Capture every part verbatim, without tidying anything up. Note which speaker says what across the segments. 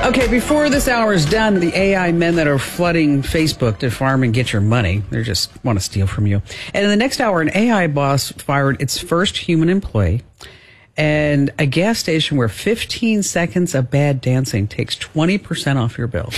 Speaker 1: Okay, before this hour is done, the A I men that are flooding Facebook to farm and get your money, they just want to steal from you. And in the next hour, an A I boss fired its first human employee. And a gas station where fifteen seconds of bad dancing takes twenty percent off your bill.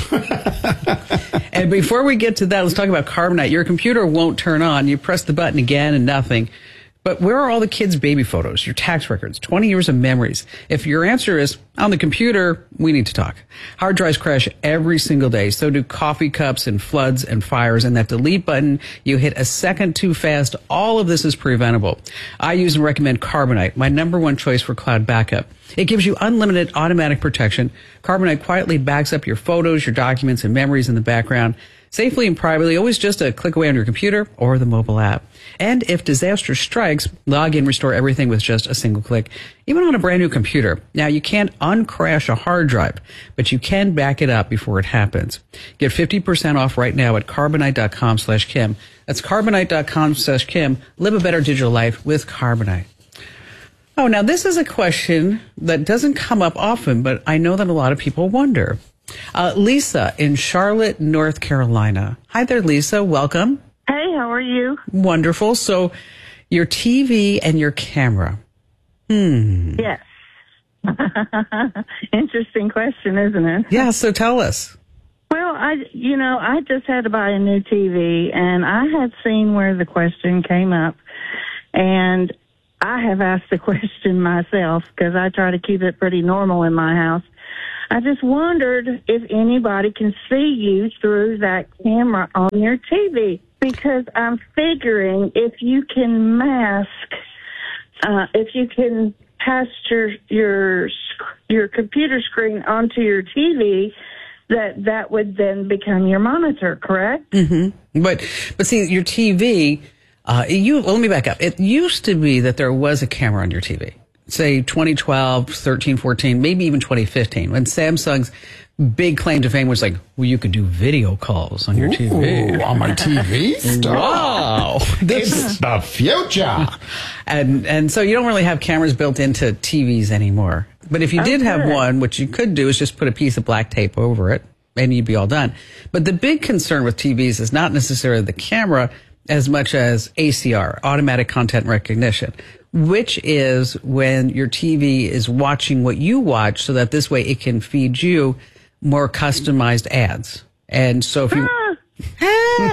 Speaker 1: And before we get to that, let's talk about Carbonite. Your computer won't turn on. You press the button again and nothing. But where are all the kids' baby photos, your tax records, twenty years of memories? If your answer is on the computer, we need to talk. Hard drives crash every single day. So do coffee cups and floods and fires. And that delete button, you hit a second too fast. All of this is preventable. I use and recommend Carbonite, my number one choice for cloud backup. It gives you unlimited automatic protection. Carbonite quietly backs up your photos, your documents, and memories in the background, safely and privately, always just a click away on your computer or the mobile app. And if disaster strikes, log in, restore everything with just a single click, even on a brand new computer. Now, you can't uncrash a hard drive, but you can back it up before it happens. Get fifty percent off right now at carbonite.com slash Kim. That's carbonite.com slash Kim. Live a better digital life with Carbonite. Oh, now this is a question that doesn't come up often, but I know that a lot of people wonder. Uh, Lisa in Charlotte, North Carolina. Hi there, Lisa. Welcome.
Speaker 2: Hey, how are you?
Speaker 1: Wonderful. So your T V and your camera. Hmm.
Speaker 2: Yes. Interesting question, isn't it?
Speaker 1: Yeah, so tell us.
Speaker 2: Well, I, you know, I just had to buy a new T V, and I had seen where the question came up, and I have asked the question myself because I try to keep it pretty normal in my house. I just wondered if anybody can see you through that camera on your T V, because I'm figuring if you can mask, uh, if you can pass your your your computer screen onto your T V, that that would then become your monitor, correct?
Speaker 1: Mm-hmm. But but see, your T V, uh, you well, let me back up. It used to be that there was a camera on your T V. Say twenty twelve, thirteen, fourteen, maybe even twenty fifteen, when Samsung's big claim to fame was like, well, you could do video calls on your
Speaker 3: Ooh,
Speaker 1: T V.
Speaker 3: On my T V?
Speaker 1: Wow.
Speaker 3: This is the future.
Speaker 1: And and so you don't really have cameras built into T Vs anymore. But if you did have one, what you could do is just put a piece of black tape over it, and you'd be all done. But the big concern with T Vs is not necessarily the camera as much as A C R, automatic content recognition, which is when your T V is watching what you watch so that this way it can feed you more customized ads. And so if you...
Speaker 2: Ah.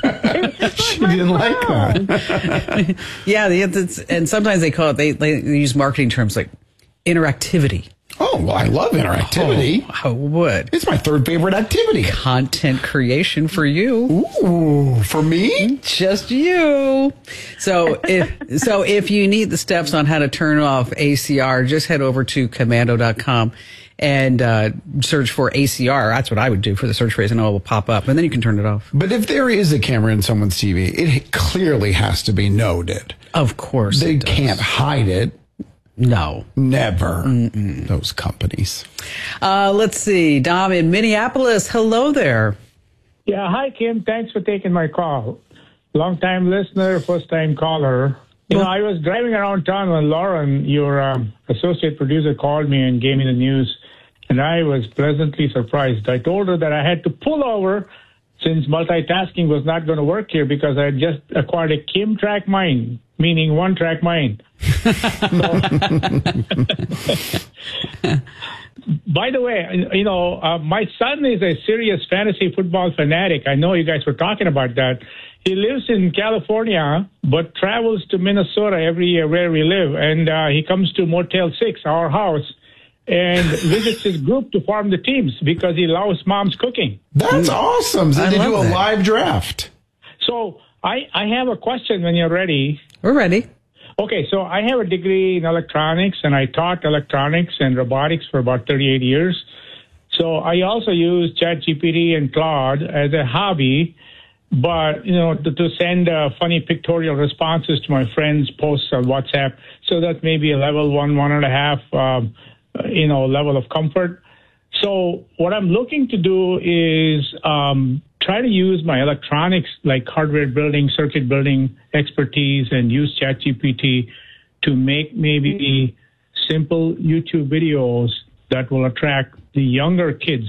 Speaker 3: She didn't like that.
Speaker 1: Yeah, it's, and sometimes they call it, they, they use marketing terms like interactivity.
Speaker 3: Oh, well, I love interactivity.
Speaker 1: Oh, I would.
Speaker 3: It's my third favorite activity.
Speaker 1: Content creation for you.
Speaker 3: Ooh, for me?
Speaker 1: Just you. So if so if you need the steps on how to turn off A C R, just head over to commando dot com and uh, search for A C R. That's what I would do for the search phrase, and it will pop up, and then you can turn it off.
Speaker 3: But if there is a camera in someone's T V, it clearly has to be noted.
Speaker 1: Of course
Speaker 3: They
Speaker 1: it does.
Speaker 3: can't hide it.
Speaker 1: No.
Speaker 3: Never. Mm-mm. Those companies.
Speaker 1: Uh, let's see. Dom in Minneapolis. Hello there.
Speaker 4: Yeah, hi, Kim. Thanks for taking my call. Long-time listener, first-time caller. You know, I was driving around town when Lauren, your um, associate producer, called me and gave me the news, and I was pleasantly surprised. I told her that I had to pull over since multitasking was not going to work here because I had just acquired a Kim track mind, meaning one-track mind. By the way, you know, uh, my son is a serious fantasy football fanatic. I know you guys were talking about that. He lives in California, but travels to Minnesota every year where we live. And uh, he comes to Motel six, our house, and visits his group to form the teams because he loves mom's cooking.
Speaker 3: That's awesome. So
Speaker 1: I
Speaker 3: they
Speaker 1: love
Speaker 3: do a
Speaker 1: that.
Speaker 3: live draft.
Speaker 4: So I, I have a question when you're ready.
Speaker 1: We're ready.
Speaker 4: Okay, so I have a degree in electronics, and I taught electronics and robotics for about thirty-eight years. So I also use ChatGPT and Claude as a hobby, but, you know, to, to send uh, funny pictorial responses to my friends' posts on WhatsApp. So that's maybe a level one, one and a half, um, you know, level of comfort. So what I'm looking to do is um, try to use my electronics, like hardware building, circuit building expertise, and use ChatGPT to make maybe simple YouTube videos that will attract the younger kids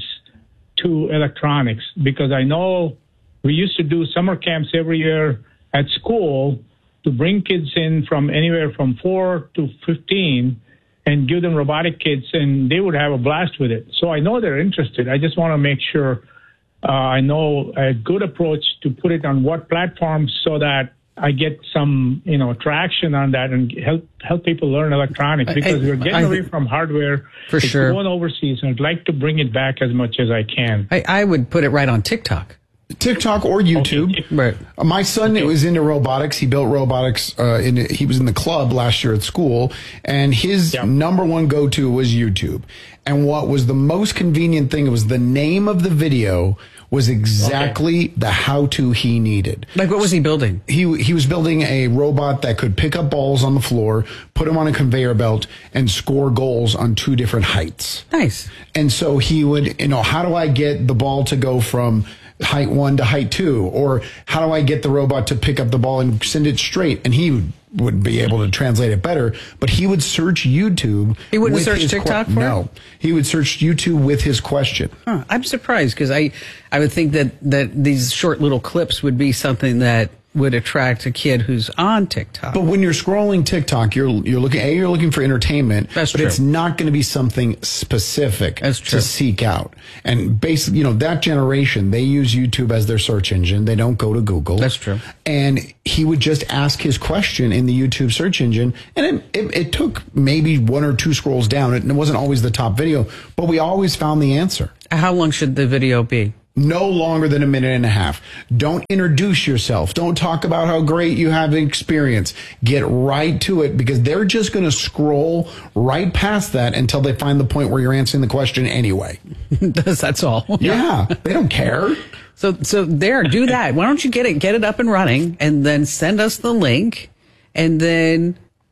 Speaker 4: to electronics, because I know we used to do summer camps every year at school to bring kids in from anywhere from four to fifteen and give them robotic kits, and they would have a blast with it. So I know they're interested. I just want to make sure uh, I know a good approach to put it on what platforms so that I get some, you know, traction on that and help help people learn electronics, because I, we're getting I, away from hardware.
Speaker 1: For
Speaker 4: it's
Speaker 1: sure.
Speaker 4: Going overseas, and I'd like to bring it back as much as I can.
Speaker 1: I, I would put it right on TikTok.
Speaker 3: TikTok or YouTube.
Speaker 4: Okay.
Speaker 1: Right.
Speaker 3: Uh, my son okay. was into robotics. He built robotics. Uh, in, he was in the club last year at school, and his yep. number one go-to was YouTube. And what was the most convenient thing was the name of the video was exactly okay. the how-to he needed.
Speaker 1: Like, what was he building?
Speaker 3: He he was building a robot that could pick up balls on the floor, put them on a conveyor belt, and score goals on two different heights.
Speaker 1: Nice.
Speaker 3: And so he would, you know, how do I get the ball to go from height one to height two? Or how do I get the robot to pick up the ball and send it straight? And he would, would be able to translate it better, but he would search YouTube.
Speaker 1: He wouldn't
Speaker 3: with
Speaker 1: search
Speaker 3: his
Speaker 1: TikTok
Speaker 3: que-
Speaker 1: for
Speaker 3: No.
Speaker 1: it?
Speaker 3: He would search YouTube with his question.
Speaker 1: Huh. I'm surprised, because I, I would think that, that these short little clips would be something that would attract a kid who's on TikTok.
Speaker 3: But when you're scrolling TikTok, you're you're looking a you're looking for entertainment.
Speaker 1: That's
Speaker 3: but
Speaker 1: true.
Speaker 3: It's not going to be something specific
Speaker 1: That's true.
Speaker 3: to seek out. And basically, you know, that generation, they use YouTube as their search engine. They don't go to Google.
Speaker 1: That's true.
Speaker 3: And he would just ask his question in the YouTube search engine, and it, it, it took maybe one or two scrolls down. It, it wasn't always the top video, but we always found the answer.
Speaker 1: How long should the video be?
Speaker 3: No longer than a minute and a half. Don't introduce yourself. Don't talk about how great you have experience. Get right to it, because they're just going to scroll right past that until they find the point where you're answering the question anyway.
Speaker 1: That's all.
Speaker 3: Yeah, they don't care.
Speaker 1: So, so there, do that. Why don't you get it, get it up and running, and then send us the link, and then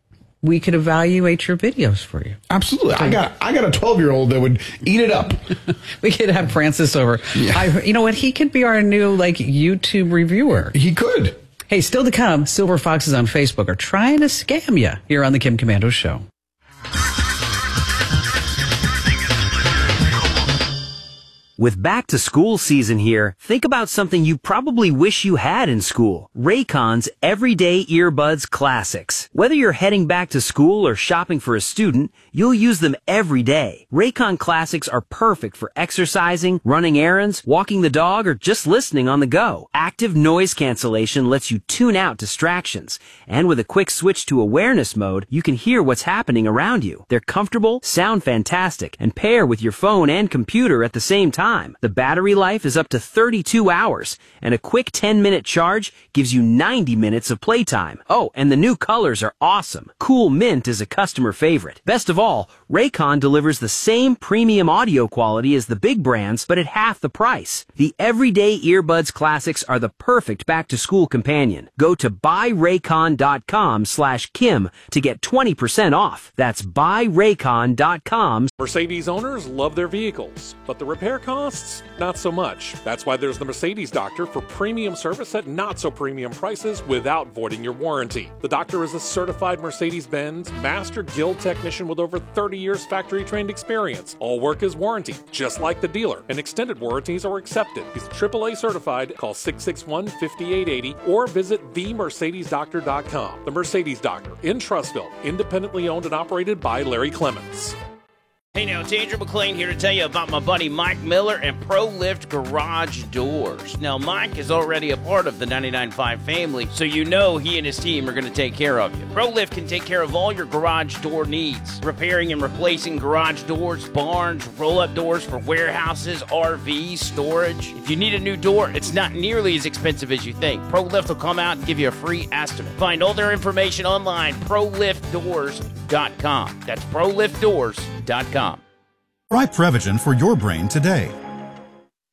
Speaker 1: we could evaluate your videos for you.
Speaker 3: Absolutely. I got I got a twelve-year-old that would eat it up.
Speaker 1: We could have Francis over.
Speaker 3: Yeah.
Speaker 1: I, you know what? He could be our new, like, YouTube reviewer.
Speaker 3: He could.
Speaker 1: Hey, still to come, Silver Foxes on Facebook are trying to scam you here on the Kim Komando Show.
Speaker 5: With back to school season here, think about something you probably wish you had in school. Raycon's Everyday Earbuds Classics. Whether you're heading back to school or shopping for a student, you'll use them every day. Raycon Classics are perfect for exercising, running errands, walking the dog, or just listening on the go. Active noise cancellation lets you tune out distractions. And with a quick switch to awareness mode, you can hear what's happening around you. They're comfortable, sound fantastic, and pair with your phone and computer at the same time. The battery life is up to thirty-two hours, and a quick ten minute charge gives you ninety minutes of playtime. Oh, and the new colors are awesome. Cool Mint is a customer favorite. Best of all, Raycon delivers the same premium audio quality as the big brands, but at half the price. The Everyday Earbuds Classics are the perfect back-to-school companion. Go to buyraycon.com slash Kim to get twenty percent off. That's buyraycon dot com.
Speaker 6: Mercedes owners love their vehicles, but the repair costs, not so much. That's why there's the Mercedes Doctor for premium service at not-so-premium prices without voiding your warranty. The Doctor is a certified Mercedes-Benz Master Guild technician with over thirty years factory-trained experience. All work is warranty, just like the dealer, and extended warranties are accepted. He's triple A certified. Call six six one, five eight eight zero or visit the mercedes doctor dot com. The Mercedes Doctor in Trussville, independently owned and operated by Larry Clements.
Speaker 7: Hey now, it's Andrew McLean here to tell you about my buddy Mike Miller and ProLift Garage Doors. Now, Mike is already a part of the ninety-nine point five family, so you know he and his team are going to take care of you. ProLift can take care of all your garage door needs, repairing and replacing garage doors, barns, roll-up doors for warehouses, R Vs, storage. If you need a new door, it's not nearly as expensive as you think. ProLift will come out and give you a free estimate. Find all their information online, pro lift doors dot com. That's pro lift doors dot com.
Speaker 8: Try Prevagen for your brain today.